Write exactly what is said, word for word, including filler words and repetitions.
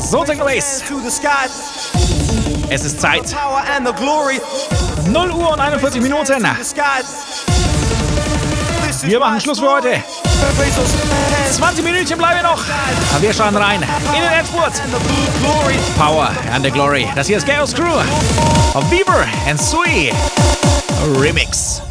So, Techno Bass. Es ist Zeit. null Uhr und einundvierzig Minuten. Wir machen Schluss für heute. zwanzig Minütchen bleiben noch. Aber wir schauen rein in den Endspurt. Power and the Glory. Das hier ist Chaos Crew. Of Beaver and Sui Remix.